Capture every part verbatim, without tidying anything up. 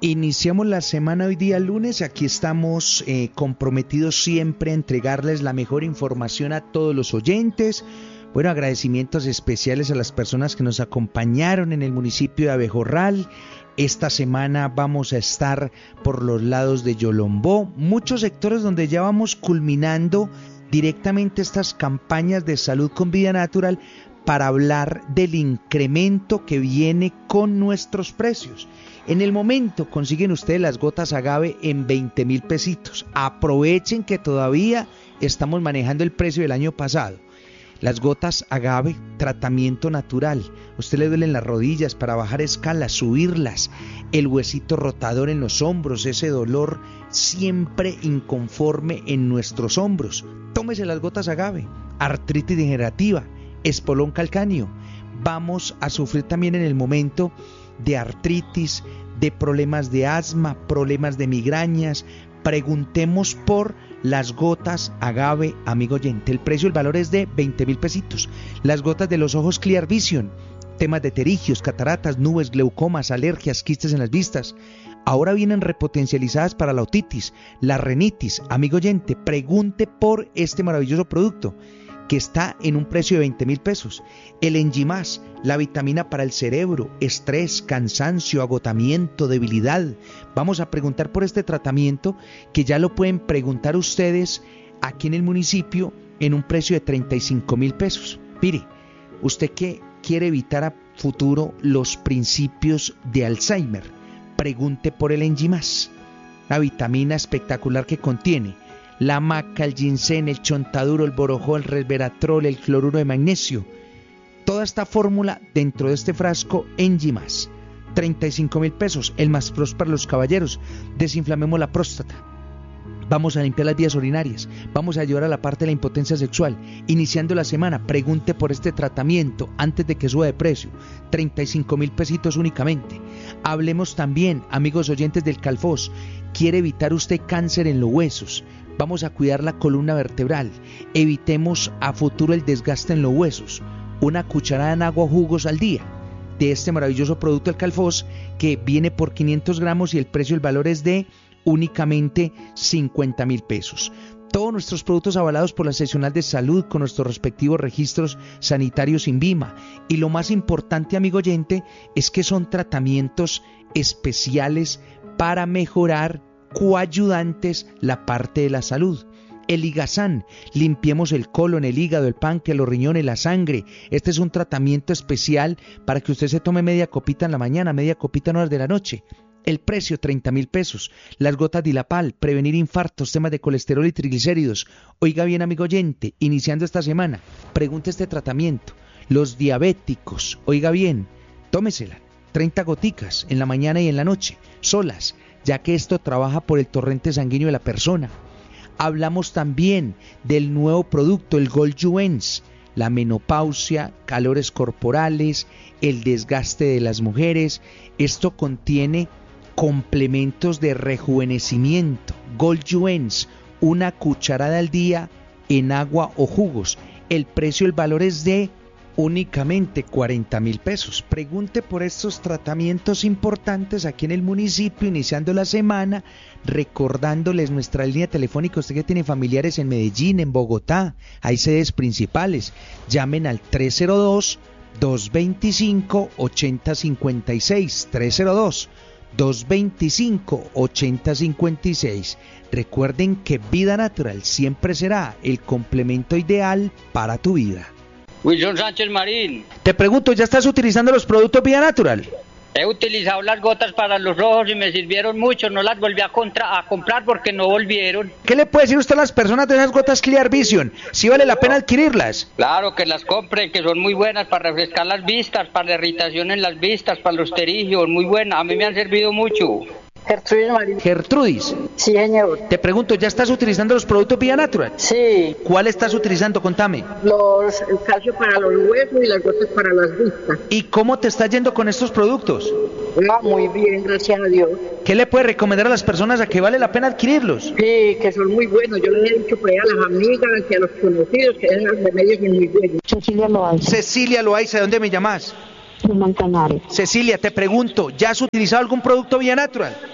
Iniciamos la semana hoy día lunes, aquí estamos eh, comprometidos siempre a entregarles la mejor información a todos los oyentes. Bueno, agradecimientos especiales a las personas que nos acompañaron en el municipio de Abejorral. Esta semana vamos a estar por los lados de Yolombó, muchos sectores donde ya vamos culminando directamente estas campañas de salud con vida natural para hablar del incremento que viene con nuestros precios. En el momento consiguen ustedes las gotas agave en veinte mil pesitos. Aprovechen que todavía estamos manejando el precio del año pasado. Las gotas agave, tratamiento natural. Usted le duelen las rodillas para bajar escalas, subirlas. El huesito rotador en los hombros, ese dolor siempre inconforme en nuestros hombros. Tómese las gotas agave. Artritis degenerativa, espolón calcáneo. Vamos a sufrir también en el momento de artritis, de problemas de asma, problemas de migrañas. Preguntemos por las gotas agave, amigo oyente. El precio, el valor es de veinte mil pesitos. Las gotas de los ojos Clear Vision, temas de pterigios, cataratas, nubes, glaucomas, alergias, quistes en las vistas. Ahora vienen repotencializadas para la otitis, la rinitis. Amigo oyente, pregunte por este maravilloso producto que está en un precio de veinte mil pesos. El Enjimás, la vitamina para el cerebro, estrés, cansancio, agotamiento, debilidad. Vamos a preguntar por este tratamiento que ya lo pueden preguntar ustedes aquí en el municipio en un precio de treinta y cinco mil pesos. Mire, usted que quiere evitar a futuro los principios de Alzheimer, pregunte por el Enjimás, la vitamina espectacular que contiene la maca, el ginseng, el chontaduro, el borojó, el resveratrol, el cloruro de magnesio. Toda esta fórmula dentro de este frasco Enjimás. treinta y cinco mil pesos, el más pros para los caballeros. Desinflamemos la próstata. Vamos a limpiar las vías urinarias. Vamos a ayudar a la parte de la impotencia sexual. Iniciando la semana, pregunte por este tratamiento antes de que suba de precio. treinta y cinco mil pesitos únicamente. Hablemos también, amigos oyentes del Calfos. ¿Quiere evitar usted cáncer en los huesos? Vamos a cuidar la columna vertebral. Evitemos a futuro el desgaste en los huesos. Una cucharada en agua o jugos al día de este maravilloso producto del Calfos, que viene por quinientos gramos y el precio, el valor es de únicamente cincuenta mil pesos. Todos nuestros productos avalados por la seccional de salud con nuestros respectivos registros sanitarios INVIMA. Y lo más importante, amigo oyente, es que son tratamientos especiales para mejorar, coayudantes, la parte de la salud. El Ligazán, limpiemos el colon, el hígado, el páncreas, los riñones, la sangre. Este es un tratamiento especial para que usted se tome media copita en la mañana, media copita en horas de la noche. El precio, treinta mil pesos. Las gotas Dilapal, prevenir infartos, temas de colesterol y triglicéridos. Oiga bien, amigo oyente, iniciando esta semana, pregunte este tratamiento. Los diabéticos, oiga bien, tómesela, treinta goticas en la mañana y en la noche, solas, ya que esto trabaja por el torrente sanguíneo de la persona. Hablamos también del nuevo producto, el Goljuvens, la menopausia, calores corporales, el desgaste de las mujeres. Esto contiene complementos de rejuvenecimiento. Goljuvens, una cucharada al día en agua o jugos. El precio, el valor es de únicamente cuarenta mil pesos. Pregunte por estos tratamientos importantes aquí en el municipio, iniciando la semana, recordándoles nuestra línea telefónica. Usted que tiene familiares en Medellín, en Bogotá, hay sedes principales, llamen al tres cero dos, dos dos cinco, ocho cero cinco seis, tres cero dos, dos dos cinco, ocho cero cinco seis. Recuerden que Vida Natural siempre será el complemento ideal para tu vida. Wilson Sánchez Marín. Te pregunto, ¿ya estás utilizando los productos Vida Natural? He utilizado las gotas para los ojos y me sirvieron mucho. No las volví a, contra, a comprar porque no volvieron. ¿Qué le puede decir usted a las personas de esas gotas Clear Vision? ¿Sí vale la pena adquirirlas? Claro, que las compren, que son muy buenas para refrescar las vistas, para la irritación en las vistas, para los pterigios, muy buenas. A mí me han servido mucho. Gertrudis Marín. Gertrudis. Sí, señor. Te pregunto, ¿ya estás utilizando los productos Vida Natural? Sí. ¿Cuál estás utilizando? Contame. Los, el calcio para los huesos y las gotas para las vistas. ¿Y cómo te está yendo con estos productos? Ah, muy bien, gracias a Dios. ¿Qué le puedes recomendar a las personas a que vale la pena adquirirlos? Sí, que son muy buenos. Yo les he dicho por ahí a las amigas y a los conocidos que esos remedios son muy buenos. Cecilia Loaiza. Cecilia Loaiza, ¿de dónde me llamas? De Manzanares. Cecilia, te pregunto, ¿ya has utilizado algún producto Vida Natural?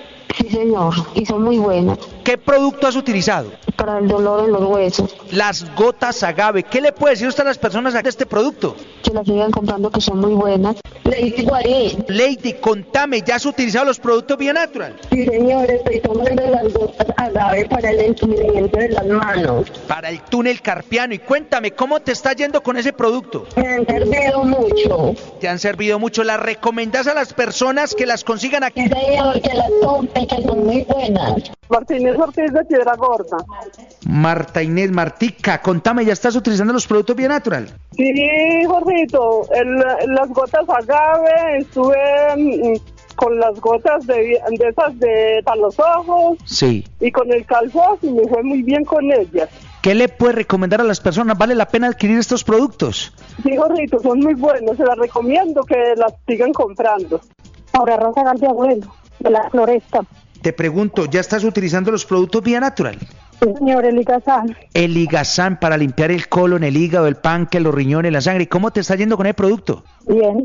Sí, señor, y son muy buenas. ¿Qué producto has utilizado? Para el dolor en los huesos. Las gotas agave. ¿Qué le puede decir usted a las personas de este producto? Que las sigan comprando, que son muy buenas. Lady Guarín. Lady, contame, ¿ya has utilizado los productos Vía Natural? Sí, señor, estoy tomando las gotas agave para el entumecimiento de las manos. Para el túnel carpiano. Y cuéntame, ¿cómo te está yendo con ese producto? Me han servido mucho. Te han servido mucho. ¿Las recomendás a las personas que las consigan aquí? Sí, señor, que las tomen, que son muy buenas. Martínez Ortiz de Piedra Gorda. Marta Inés, Martica, contame, ¿ya estás utilizando los productos Vía Natural? Sí, Jorgito, el, las gotas agave, estuve mm, con las gotas de, de esas de para los ojos. Sí. Y con el calzón, y me fue muy bien con ellas. ¿Qué le puedes recomendar a las personas? ¿Vale la pena adquirir estos productos? Sí, Jorgito, son muy buenos, se las recomiendo que las sigan comprando. Ahora Rosa García Abuelo, de la Floresta. Te pregunto, ¿ya estás utilizando los productos Vía Natural? Sí, señor, el Ligazán. El Ligazán para limpiar el colon, el hígado, el páncreas, los riñones, la sangre. ¿Cómo te está yendo con el producto? Bien.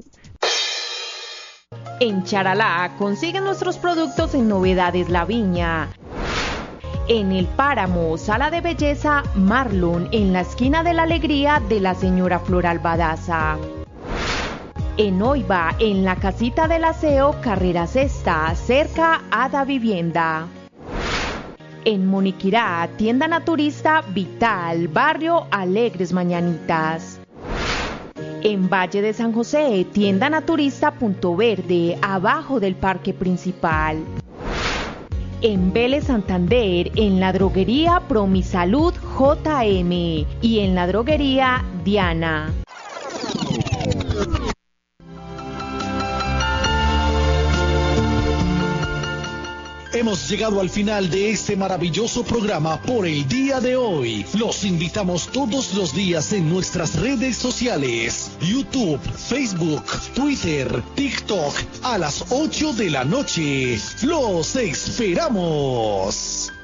En Charalá consiguen nuestros productos en Novedades La Viña. En El Páramo, Sala de Belleza Marlon, en la esquina de la Alegría de la señora Floral Badaza. En Oiva, en la Casita del Aseo, Carrera Sexta, cerca a Da Vivienda. En Moniquirá, tienda naturista Vital, barrio Alegres Mañanitas. En Valle de San José, tienda naturista Punto Verde, abajo del parque principal. En Vélez Santander, en la droguería Promisalud J M y en la droguería Diana. Hemos llegado al final de este maravilloso programa por el día de hoy. Los invitamos todos los días en nuestras redes sociales: YouTube, Facebook, Twitter, TikTok, a las ocho de la noche. ¡Los esperamos!